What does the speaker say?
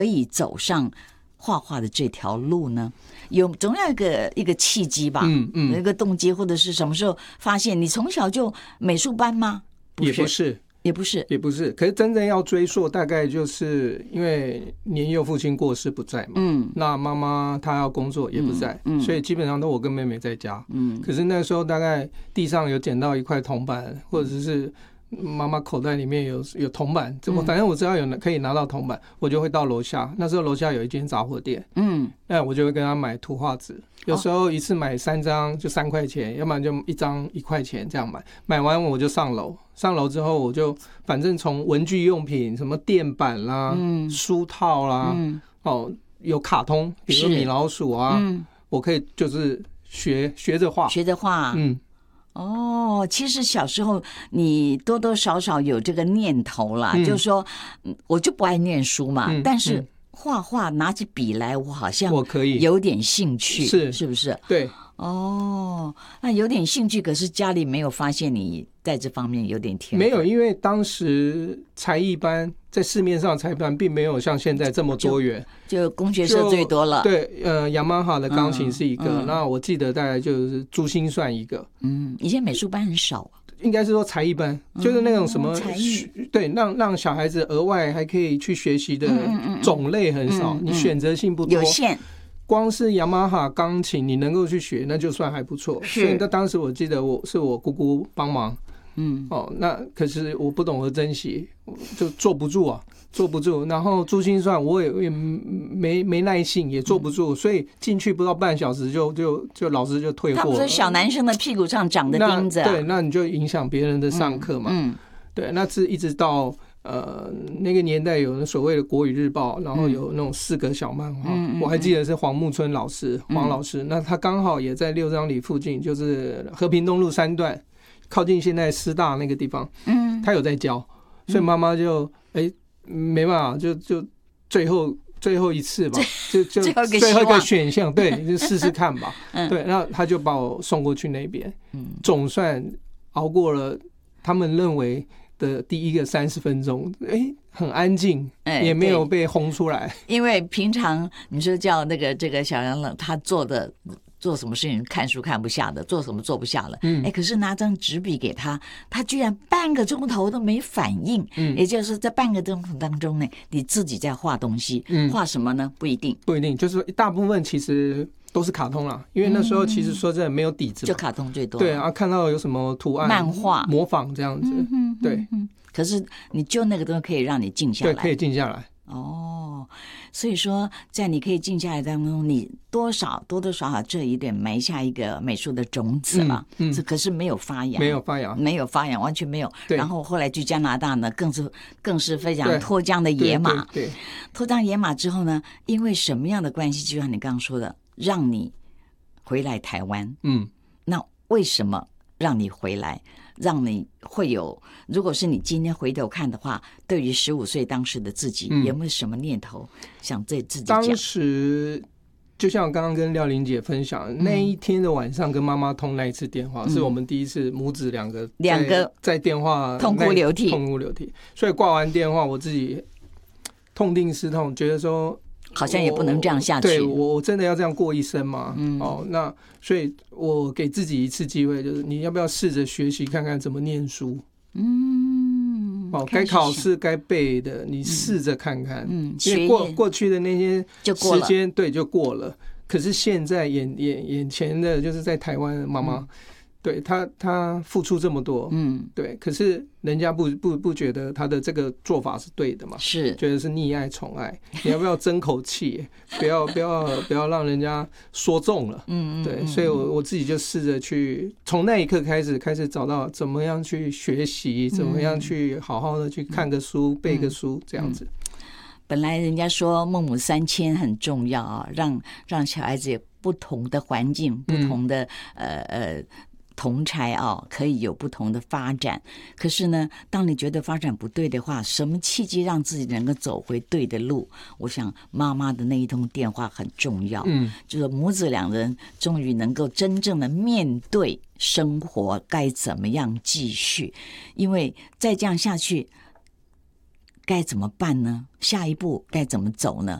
可以走上画画的这条路呢？总要一个契机吧，有一个动机，或者是什么时候发现？你从小就美术班吗？ 也不是。也不是，可是真正要追溯，大概就是因为年幼父亲过世不在嘛，那妈妈她要工作也不在，所以基本上都我跟妹妹在家，可是那时候大概地上有捡到一块铜板，或者是妈妈口袋里面有铜板，反正我只要可以拿到铜板，我就会到楼下。那时候楼下有一间杂货店，那我就会跟他买图画纸，有时候一次买3张就3块钱，要不然就1张1块钱这样买。买完我就上楼之后我就反正从文具用品，什么垫板啦、书套啦，有卡通，比如米老鼠啊，我可以就是学着画， 其实小时候你多多少少有这个念头啦，就是说我就不爱念书嘛，但是画画拿起笔来，我好像我可以有点兴趣，是不是？ 对。 那有点兴趣，可是家里没有发现你在这方面有点天分。 没有，因为当时才艺班在市面上才艺班并没有像现在这么多元， 就工学社最多了。 对，雅马哈的钢琴是一个，那我记得大概就是珠心算一个。 以前美术班很少啊。 应该是说才艺班，就是那种什么对，让小孩子额外还可以去学习的种类很少，你选择性不多， 有限。 光是雅马哈钢琴你能够去学，那就算还不错。所以当时我记得我姑姑帮忙，那可是我不懂得珍惜，就坐不住。然后珠心算我也没耐性，也坐不住，所以进去不到半小时就老师就退货了。他不是小男生的屁股上长的钉子对，那你就影响别人的上课嘛。对，那是一直到那个年代有所谓的国语日报，然后有那种4格小漫画，我还记得是黄木村老师黄老师，那他刚好也在六张里附近，就是和平东路3段，靠近现在师大那个地方，他有在教，所以妈妈就没办法，就最后一次吧，就最后一个选项，对，就试试看吧。对，然后他就把我送过去那边，总算熬过了他们认为的第一个30分钟，很安静，也没有被轰出来。 因为平常你说叫这个小杨冷，他做什么事情看书看不下的，做什么做不下了，可是拿张纸笔给他，他居然半个钟头都没反应，也就是在半个钟头当中呢，你自己在画东西，画什么呢？不一定， 就是大部分其实都是卡通啦，因为那时候其实说真的没有底子， 就卡通最多。 对啊，看到有什么图案、 漫画模仿这样子，对。 可是你就那个东西可以让你静下来， 对，可以静下来。 所以说在你可以静下来当中，你多多少少这一点埋下一个美术的种子了，可是没有发芽，完全没有。然后后来去加拿大呢，更是非常脱缰的野马。 对， 脱缰野马之后呢，因为什么样的关系，就像你刚刚说的，让你回来台湾。那为什么让你回来？让你会有，如果是你今天回头看的话，对于15岁当时的自己，有没有什么念头想对自己讲？ 当时就像我刚刚跟廖玲姐分享，那一天的晚上跟妈妈通那一次电话，是我们第一次母子两个在电话痛哭流涕， 所以挂完电话，我自己痛定思痛，觉得说好像也不能这样下去。 对，我真的要这样过一生吗？那所以我给自己一次机会，就是你要不要试着学习看看怎么念书？该考试该背的你试着看看。因为过去的那些时间对就过了，可是现在眼前的就是在台湾的妈妈。对他付出这么多，对，可是人家不觉得他的这个做法是对的嘛？是觉得是溺爱宠爱，你要不要争口气？不要让人家说中了，对，所以我自己就试着去从那一刻开始找到怎么样去学习，怎么样去好好的去看个书、背个书这样子。 本来人家说孟母3000很重要啊，让小孩子有不同的环境、不同的同侪可以有不同的发展。可是呢，当你觉得发展不对的话，什么契机让自己能够走回对的路？我想妈妈的那一通电话很重要，就是母子两人终于能够真正的面对生活该怎么样继续。因为再这样下去， 该怎么办呢？下一步该怎么走呢？